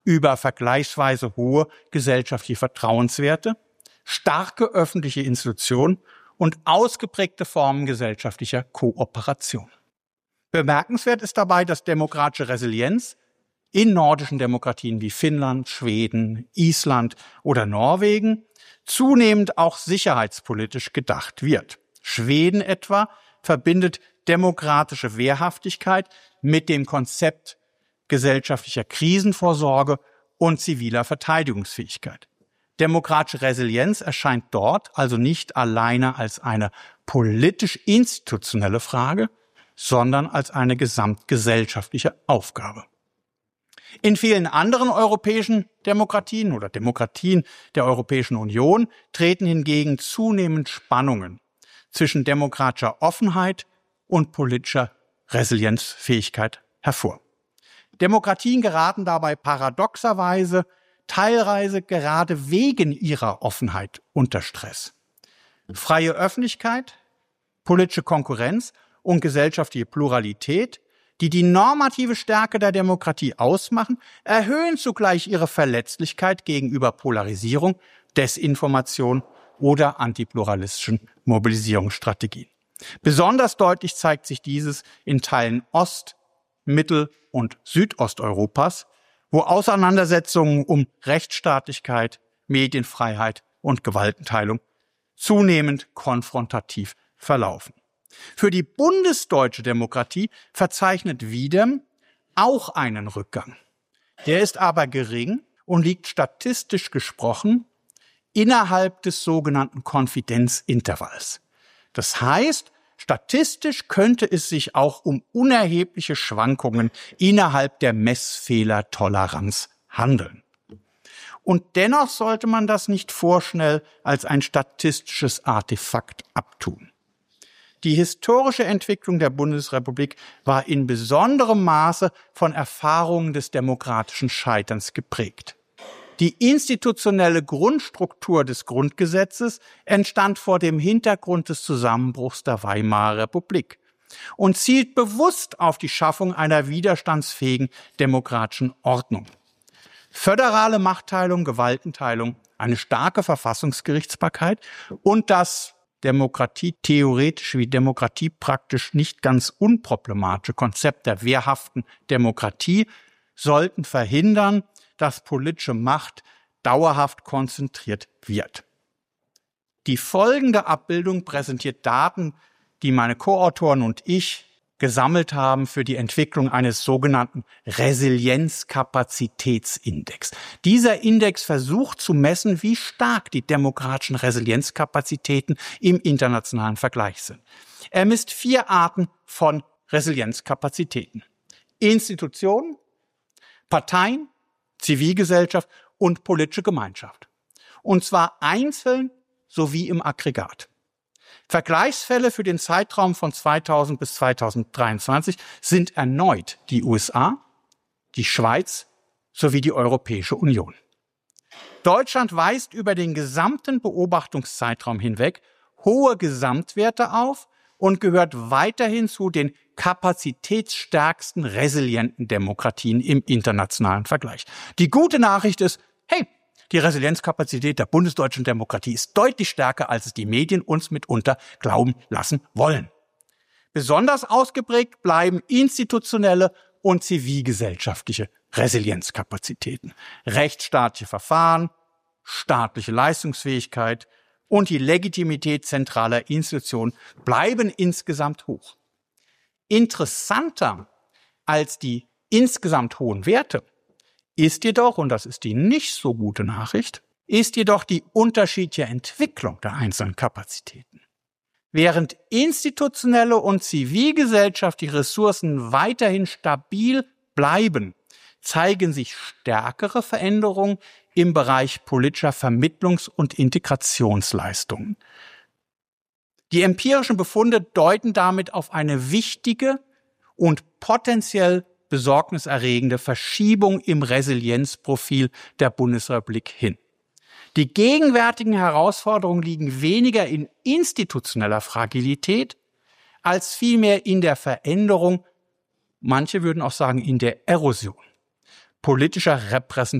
über vergleichsweise hohe gesellschaftliche Vertrauenswerte, starke öffentliche Institutionen und ausgeprägte Formen gesellschaftlicher Kooperation. Bemerkenswert ist dabei, dass demokratische Resilienz in nordischen Demokratien wie Finnland, Schweden, Island oder Norwegen zunehmend auch sicherheitspolitisch gedacht wird. Schweden etwa verbindet demokratische Wehrhaftigkeit mit dem Konzept gesellschaftlicher Krisenvorsorge und ziviler Verteidigungsfähigkeit. Demokratische Resilienz erscheint dort also nicht alleine als eine politisch-institutionelle Frage, sondern als eine gesamtgesellschaftliche Aufgabe. In vielen anderen europäischen Demokratien oder Demokratien der Europäischen Union treten hingegen zunehmend Spannungen zwischen demokratischer Offenheit und politischer Resilienzfähigkeit hervor. Demokratien geraten dabei paradoxerweise teilweise gerade wegen ihrer Offenheit unter Stress. Freie Öffentlichkeit, politische Konkurrenz und gesellschaftliche Pluralität, die die normative Stärke der Demokratie ausmachen, erhöhen zugleich ihre Verletzlichkeit gegenüber Polarisierung, Desinformation oder antipluralistischen Mobilisierungsstrategien. Besonders deutlich zeigt sich dieses in Teilen Ost-, Mittel- und Südosteuropas, wo Auseinandersetzungen um Rechtsstaatlichkeit, Medienfreiheit und Gewaltenteilung zunehmend konfrontativ verlaufen. Für die bundesdeutsche Demokratie verzeichnet Wiedem auch einen Rückgang. Der ist aber gering und liegt statistisch gesprochen innerhalb des sogenannten Konfidenzintervalls. Das heißt, statistisch könnte es sich auch um unerhebliche Schwankungen innerhalb der Messfehlertoleranz handeln. Und dennoch sollte man das nicht vorschnell als ein statistisches Artefakt abtun. Die historische Entwicklung der Bundesrepublik war in besonderem Maße von Erfahrungen des demokratischen Scheiterns geprägt. Die institutionelle Grundstruktur des Grundgesetzes entstand vor dem Hintergrund des Zusammenbruchs der Weimarer Republik und zielt bewusst auf die Schaffung einer widerstandsfähigen demokratischen Ordnung. Föderale Machtteilung, Gewaltenteilung, eine starke Verfassungsgerichtsbarkeit und das Demokratie theoretisch wie Demokratie praktisch nicht ganz unproblematische Konzept der wehrhaften Demokratie sollten verhindern, dass politische Macht dauerhaft konzentriert wird. Die folgende Abbildung präsentiert Daten, die meine Co-Autoren und ich gesammelt haben für die Entwicklung eines sogenannten Resilienzkapazitätsindex. Dieser Index versucht zu messen, wie stark die demokratischen Resilienzkapazitäten im internationalen Vergleich sind. Er misst 4 Arten von Resilienzkapazitäten: Institutionen, Parteien, Zivilgesellschaft und politische Gemeinschaft. Und zwar einzeln sowie im Aggregat. Vergleichsfälle für den Zeitraum von 2000 bis 2023 sind erneut die USA, die Schweiz sowie die Europäische Union. Deutschland weist über den gesamten Beobachtungszeitraum hinweg hohe Gesamtwerte auf und gehört weiterhin zu den kapazitätsstärksten resilienten Demokratien im internationalen Vergleich. Die gute Nachricht ist, hey, die Resilienzkapazität der bundesdeutschen Demokratie ist deutlich stärker, als es die Medien uns mitunter glauben lassen wollen. Besonders ausgeprägt bleiben institutionelle und zivilgesellschaftliche Resilienzkapazitäten. Rechtsstaatliche Verfahren, staatliche Leistungsfähigkeit und die Legitimität zentraler Institutionen bleiben insgesamt hoch. Interessanter als die insgesamt hohen Werte ist jedoch, und das ist die nicht so gute Nachricht, ist jedoch die unterschiedliche Entwicklung der einzelnen Kapazitäten. Während institutionelle und zivilgesellschaftliche Ressourcen weiterhin stabil bleiben, zeigen sich stärkere Veränderungen im Bereich politischer Vermittlungs- und Integrationsleistungen. Die empirischen Befunde deuten damit auf eine wichtige und potenziell besorgniserregende Verschiebung im Resilienzprofil der Bundesrepublik hin. Die gegenwärtigen Herausforderungen liegen weniger in institutioneller Fragilität als vielmehr in der Veränderung, manche würden auch sagen in der Erosion. politischer Repräsentation